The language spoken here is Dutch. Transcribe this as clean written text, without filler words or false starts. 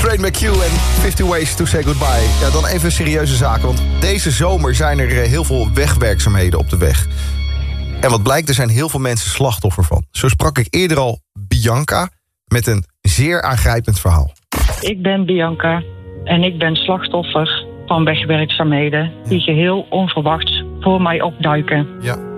Train McQ en 50 Ways to Say Goodbye. Ja, dan even serieuze zaken, want deze zomer zijn er heel veel wegwerkzaamheden op de weg. En wat blijkt, er zijn heel veel mensen slachtoffer van. Zo sprak ik eerder al Bianca met een zeer aangrijpend verhaal. Ik ben Bianca en ik ben slachtoffer van wegwerkzaamheden die geheel onverwachts voor mij opduiken. Ja.